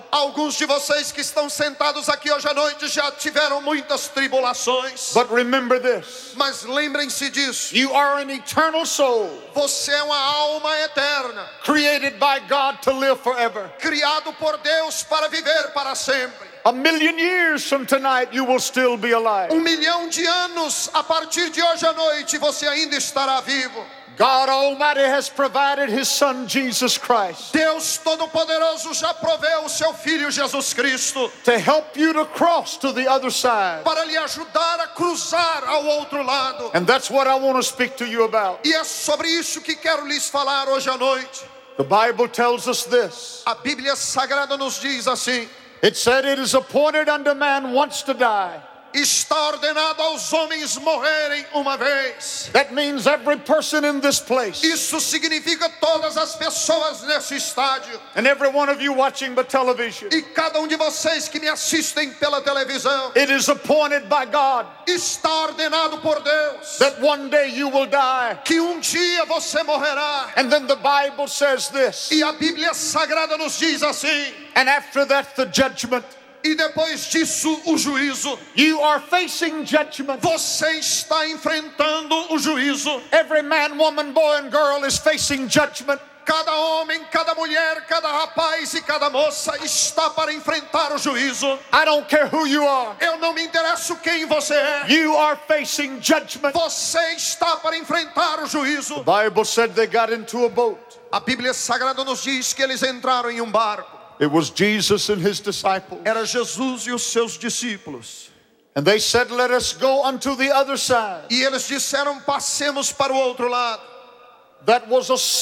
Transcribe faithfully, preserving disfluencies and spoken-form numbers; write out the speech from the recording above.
Alguns de vocês que estão sentados aqui hoje à noite já tiveram muitas tribulações. But remember this. Mas lembrem-se disso. You are an eternal soul. Você é uma alma eterna. Created by God to live forever. Criado por Deus para viver para sempre. A million years from tonight you will still be alive. Um milhão de anos a partir de hoje à noite você ainda estará vivo. God Almighty has provided His Son Jesus Christ Deus Todo-Poderoso já proveu o seu Filho Jesus Cristo to help you to cross to the other side. para lhe ajudar a cruzar ao outro lado. And that's what I want to speak to you about. E é sobre isso que quero lhes falar hoje à noite. The Bible tells us this. A Bíblia Sagrada nos diz assim: It said it is appointed unto man once to die. está ordenado aos homens morrerem uma vez. That means every person in this place Isso significa todas as pessoas nesse estádio and every one of you watching the television. e cada um de vocês que me assistem pela televisão. It is appointed by God Está ordenado por Deus that one day you will die. que um dia você morrerá. And then the Bible says this. E a Bíblia Sagrada nos diz assim: And after that the judgment. e depois disso o juízo. You are facing judgment. Você está enfrentando o juízo. Every man, woman, boy and girl is facing judgment. Cada homem, cada mulher, cada rapaz e cada moça está para enfrentar o juízo. I don't care who you are. Eu não me interesso quem você é. You are facing judgment. Você está para enfrentar o juízo. The Bible said they got into a boat. A Bíblia Sagrada nos diz que eles entraram em um barco. It was Jesus and his disciples. Era Jesus e os seus discípulos. And they said, let us go unto the other side. E eles disseram: passemos para o outro lado. That was a